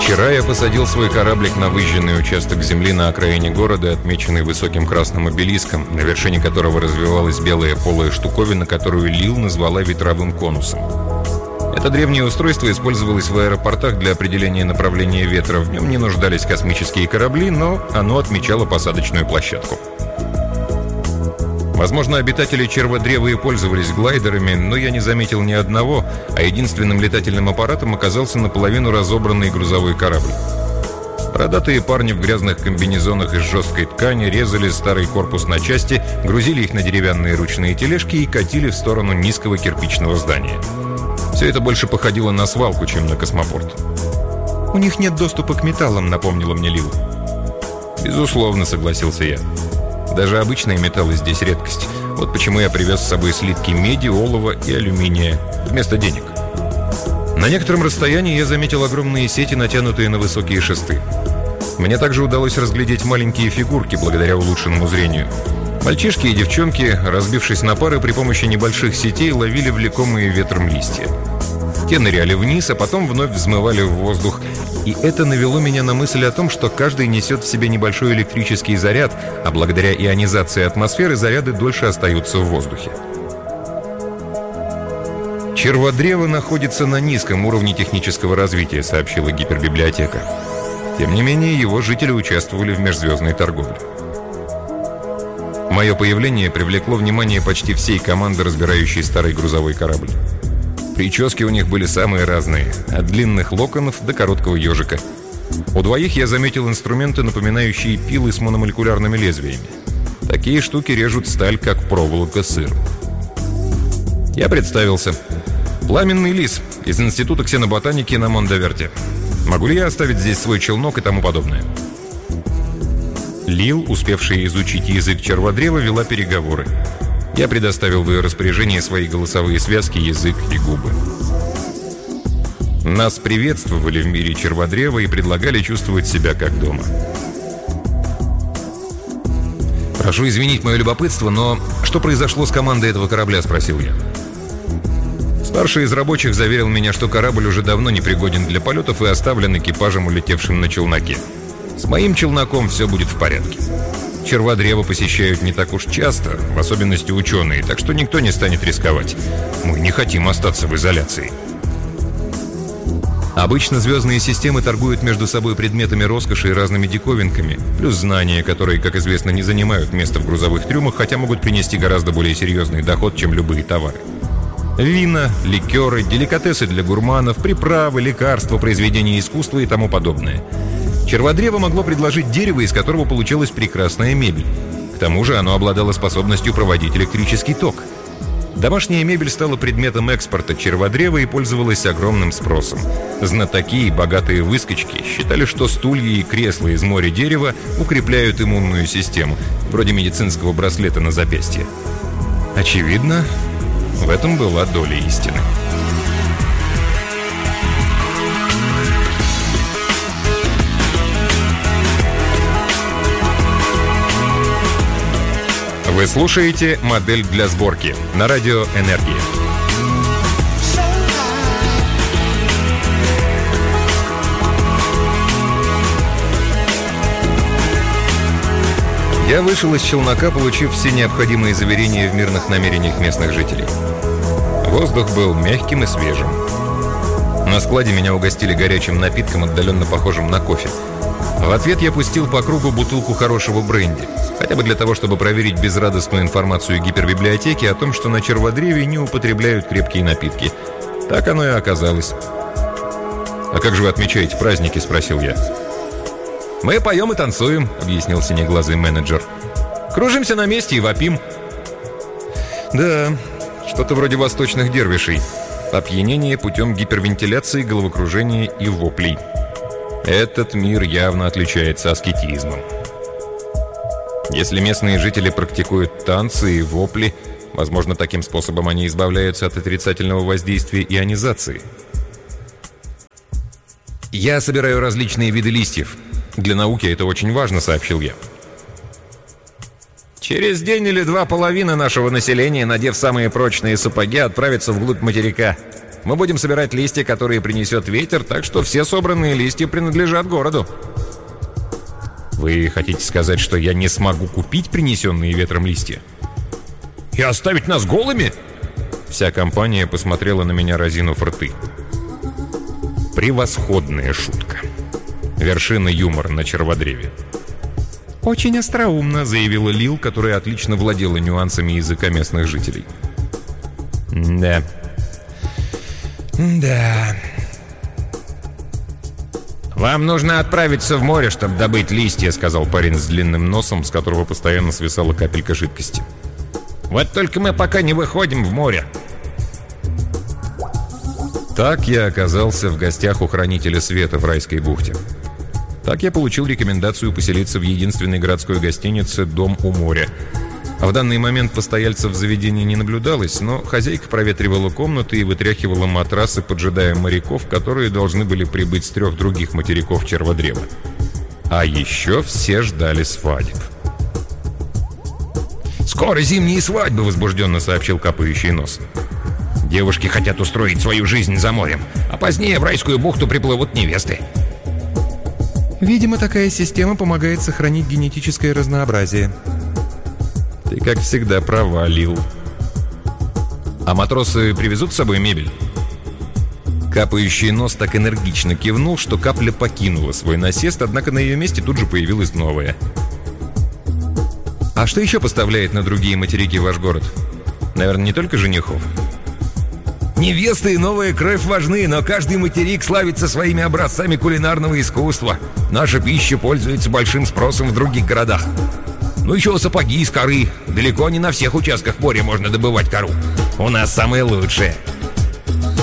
Вчера я посадил свой кораблик на выжженный участок земли на окраине города, отмеченный высоким красным обелиском, на вершине которого развивалась белая полая штуковина, которую Лил назвала ветровым конусом. Это древнее устройство использовалось в аэропортах для определения направления ветра. В нем не нуждались космические корабли, но оно отмечало посадочную площадку. Возможно, обитатели Черводрева и пользовались глайдерами, но я не заметил ни одного, а единственным летательным аппаратом оказался наполовину разобранный грузовой корабль. Бородатые парни в грязных комбинезонах из жесткой ткани резали старый корпус на части, грузили их на деревянные ручные тележки и катили в сторону низкого кирпичного здания. Все это больше походило на свалку, чем на космопорт. «У них нет доступа к металлам», — напомнила мне Лил. «Безусловно», — согласился я. Даже обычные металлы здесь редкость. Вот почему я привез с собой слитки меди, олова и алюминия вместо денег. На некотором расстоянии я заметил огромные сети, натянутые на высокие шесты. Мне также удалось разглядеть маленькие фигурки благодаря улучшенному зрению. Мальчишки и девчонки, разбившись на пары, при помощи небольших сетей ловили влекомые ветром листья. Те ныряли вниз, а потом вновь взмывали в воздух. И это навело меня на мысль о том, что каждый несет в себе небольшой электрический заряд, а благодаря ионизации атмосферы заряды дольше остаются в воздухе. «Черводрево находится на низком уровне технического развития», — сообщила гипербиблиотека. Тем не менее, его жители участвовали в межзвездной торговле. Мое появление привлекло внимание почти всей команды, разбирающей старый грузовой корабль. Прически у них были самые разные, от длинных локонов до короткого ежика. У двоих я заметил инструменты, напоминающие пилы с мономолекулярными лезвиями. Такие штуки режут сталь, как проволока сыр. Я представился. Пламенный лис из Института ксеноботаники на Мондаверте. Могу ли я оставить здесь свой челнок и тому подобное? Лил, успевшая изучить язык Черводрева, вела переговоры. Я предоставил в ее распоряжение свои голосовые связки, язык и губы. Нас приветствовали в мире Черводрева и предлагали чувствовать себя как дома. «Прошу извинить мое любопытство, но что произошло с командой этого корабля?» – спросил я. Старший из рабочих заверил меня, что корабль уже давно не пригоден для полетов и оставлен экипажем, улетевшим на челноке. С моим челноком все будет в порядке. Черводрево посещают не так уж часто, в особенности ученые, так что никто не станет рисковать. Мы не хотим остаться в изоляции. Обычно звездные системы торгуют между собой предметами роскоши и разными диковинками, плюс знания, которые, как известно, не занимают места в грузовых трюмах, хотя могут принести гораздо более серьезный доход, чем любые товары. Вина, ликеры, деликатесы для гурманов, приправы, лекарства, произведения искусства и тому подобное. Черводрево могло предложить дерево, из которого получилась прекрасная мебель. К тому же оно обладало способностью проводить электрический ток. Домашняя мебель стала предметом экспорта Черводрева и пользовалась огромным спросом. Знатоки и богатые выскочки считали, что стулья и кресла из моря дерева укрепляют иммунную систему, вроде медицинского браслета на запястье. Очевидно, в этом была доля истины. Вы слушаете «Модель для сборки» на радио «Энергия». Я вышел из челнока, получив все необходимые заверения в мирных намерениях местных жителей. Воздух был мягким и свежим. На складе меня угостили горячим напитком, отдаленно похожим на кофе. В ответ я пустил по кругу бутылку хорошего бренди, хотя бы для того, чтобы проверить безрадостную информацию гипербиблиотеки о том, что на Черводреве не употребляют крепкие напитки. Так оно и оказалось. «А как же вы отмечаете праздники?» – спросил я. «Мы поем и танцуем», – объяснил синеглазый менеджер. «Кружимся на месте и вопим». «Да, что-то вроде восточных дервишей. Опьянение путем гипервентиляции, головокружения и воплей. Этот мир явно отличается аскетизмом. Если местные жители практикуют танцы и вопли, возможно, таким способом они избавляются от отрицательного воздействия ионизации. «Я собираю различные виды листьев. Для науки это очень важно», — сообщил я. «Через день или два половина нашего населения, надев самые прочные сапоги, отправится вглубь материка. Мы будем собирать листья, которые принесет ветер, так что все собранные листья принадлежат городу». «Вы хотите сказать, что я не смогу купить принесенные ветром листья? И оставить нас голыми?» Вся компания посмотрела на меня, разинув рты. Превосходная шутка. Вершина юмора на черводреве. «Очень остроумно», — заявила Лил, которая отлично владела нюансами языка местных жителей. «Да. Да. «Вам нужно отправиться в море, чтобы добыть листья», — сказал парень с длинным носом, с которого постоянно свисала капелька жидкости. «Вот только мы пока не выходим в море». Так я оказался в гостях у Хранителя Света в Райской бухте. Так я получил рекомендацию поселиться в единственной городской гостинице «Дом у моря». А в данный момент постояльцев в заведении не наблюдалось, но хозяйка проветривала комнаты и вытряхивала матрасы, поджидая моряков, которые должны были прибыть с 3 других материков Черводрева. А еще все ждали свадеб. «Скоро зимние свадьбы», — возбужденно сообщил Капающий Нос. «Девушки хотят устроить свою жизнь за морем, а позднее в Райскую бухту приплывут невесты». Видимо, такая система помогает сохранить генетическое разнообразие. Ты, как всегда, права, Лил. А матросы привезут с собой мебель? Капающий Нос так энергично кивнул, что капля покинула свой насест, однако на ее месте тут же появилась новая. А что еще поставляет на другие материки ваш город? Наверное, не только женихов? Невесты и новая кровь важны, но каждый материк славится своими образцами кулинарного искусства. Наша пища пользуется большим спросом в других городах. Ну еще сапоги из коры. Далеко не на всех участках моря можно добывать кору. У нас самые лучшие.